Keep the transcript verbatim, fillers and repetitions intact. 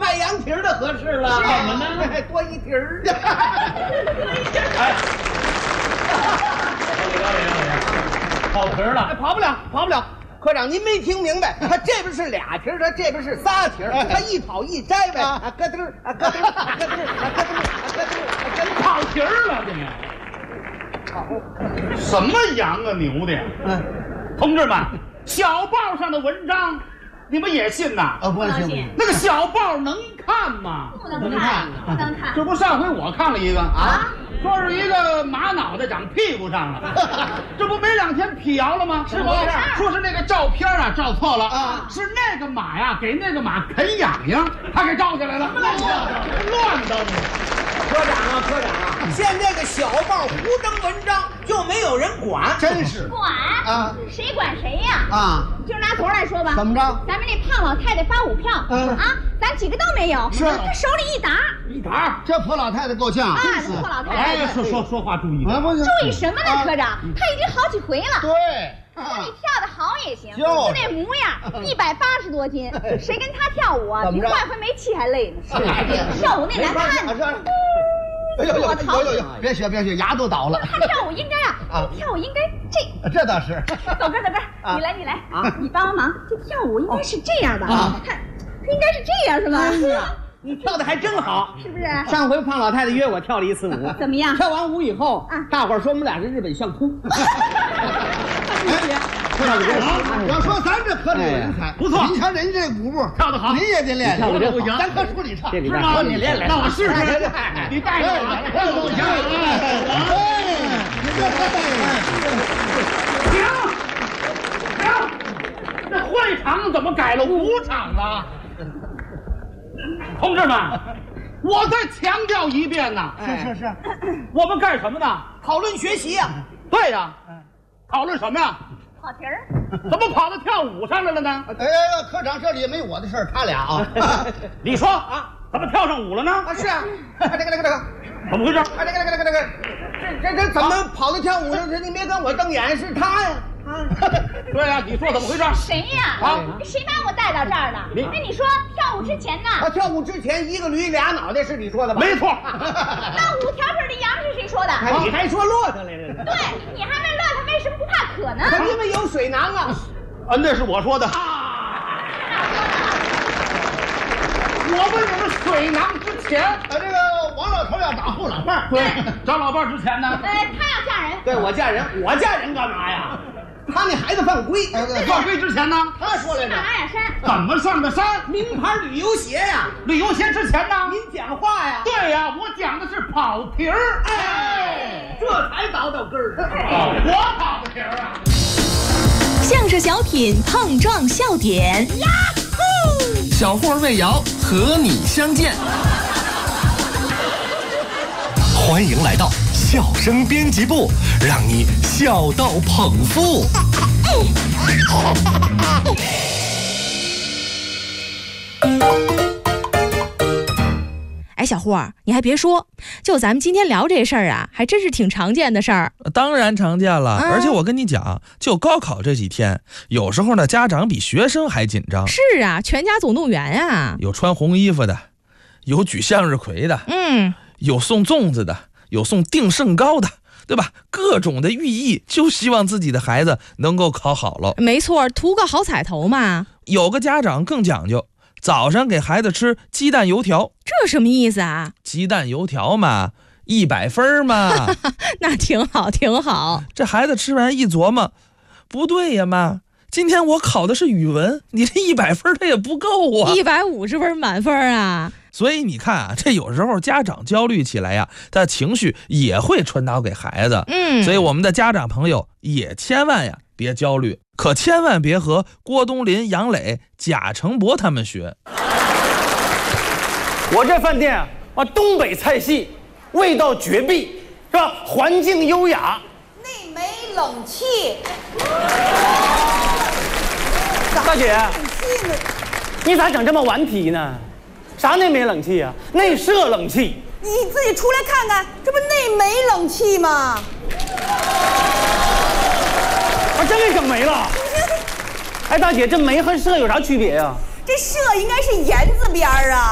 卖羊蹄儿的合适了。 怎么呢？ 多一蹄儿。 哎，跑蹄儿了， 跑不了，跑不了。科长，您没听明白？他这边是俩蹄儿，他这边是仨蹄儿，他一跑一摘呗，啊咯噔儿啊咯噔儿啊咯噔儿啊咯噔儿啊咯噔儿， 跑蹄儿了，这个。什么羊啊牛的呀？嗯，同志们，小报上的文章，你们也信呐？ 啊，不信。 那个小报能看吗？ 不能看，不能看。 这不上回我看了一个啊，说是一个马脑袋长屁股上了，这不没两天辟谣了吗？是不？说是那个照片啊照错了啊，是那个马呀给那个马啃痒痒，他给照下来了，乱登。 科长啊，科长啊，现在个小报胡登文章就没有人管，真是管啊，谁管谁呀？ 啊， 就拿昨儿来说吧， 怎么着？ 咱们那胖老太太发五票，嗯啊，咱几个都没有， 是她手里一沓， 一沓， 这破老太太够呛啊，这破老太太。 哎，说说说话注意点， 注意什么呢，科长？她已经好几回了。 对。 说你跳的好也行，就那模样，一百八十多斤，谁跟他跳舞啊？比换回煤气还累呢。跳舞那难看呢。 哎呦呦呦呦呦！别学别学，牙都倒了。 他跳舞应该啊，跳舞应该这。 这倒是。 走哥，走哥，你来你来啊，你帮帮忙。这跳舞应该是这样的啊，看，应该是这样是吧？ 你跳的还真好， 是不是？ 上回胖老太太约我跳了一次舞， 怎么样？ 跳完舞以后，啊，大伙儿说我们俩是日本相扑。 科长，我说咱这可得有人才， 不错。 您瞧人家这舞步跳得好， 您也得练。 跳得不行， 咱可处里唱， 是吗？ 你练练， 那我试试。你带着我，跳不行。停，停，这会场怎么改了舞场了？同志们，我再强调一遍呐！ 是是是， 我们干什么呢？ 讨论学习呀。 对呀，讨论什么呀？ 跑题儿， 怎么跑到跳舞上来了呢？ 哎，科长，这里没我的事儿，他俩啊。 你说啊，怎么跳上舞了呢？ 啊，是啊，这个这个这个， 怎么回事？ 啊，这个这个这个这个，这这这怎么跑到跳舞上？这你别跟我瞪眼，是他呀。啊， 对呀，你说怎么回事？ 谁呀？啊，谁把我带到这儿的？那你说跳舞之前呢？ 啊，跳舞之前一个驴俩脑袋是你说的吧？ 没错。 那五条腿的羊是谁说的？ 你还说骆驼来着？ 对，你还问骆驼为什么不怕渴呢？ 因为有水囊啊。 啊，那是我说的。我问你们水囊之前， 啊，这个王老头要找后老伴儿。 对，找老伴儿之前呢？ 呃，他要嫁人。 对，我嫁人，我嫁人干嘛呀？他那孩子犯规， 犯规之前呢？ 他说来着。 上阿雅山。 怎么上的山？ 名牌旅游鞋呀。 旅游鞋之前呢？ 您讲话呀。 对呀，我讲的是跑蹄儿。 哎，这才倒到根儿上。 我跑的蹄儿啊！ 相声小品碰撞笑点，呀呼！ 小霍魏瑶和你相见，欢迎来到笑声编辑部，让你笑到捧腹。 哎，小霍，你还别说，就咱们今天聊这事儿啊，还真是挺常见的事儿。 当然常见了， 啊、 而且我跟你讲，就高考这几天，有时候呢，家长比学生还紧张。 是啊，全家总动员啊！ 有穿红衣服的，有举向日葵的， 嗯， 有送粽子的，有送定胜糕的，对吧？各种的寓意，就希望自己的孩子能够考好了。 没错，图个好彩头嘛。 有个家长更讲究。早上给孩子吃鸡蛋油条， 这什么意思啊？ 鸡蛋油条嘛，一百分嘛。 那挺好，挺好。 这孩子吃完一琢磨，不对呀妈，今天我考的是语文，你这一百分他也不够啊， 一百五十分满分啊。 所以你看啊，这有时候家长焦虑起来呀，他情绪也会传导给孩子。 嗯， 所以我们的家长朋友也千万呀别焦虑，可千万别和郭冬临、杨磊、贾成博他们学。 我这饭店啊，啊，东北菜系，味道绝壁，是吧？环境优雅， 内没冷气。 大姐， 冷气呢？ 你咋整这么顽皮呢？啥内没冷气啊？内设冷气。 你自己出来看看，这不内没冷气吗？ 啊，真给整没了！哎，大姐，这没和设有啥区别呀？ 这设应该是言字边儿啊。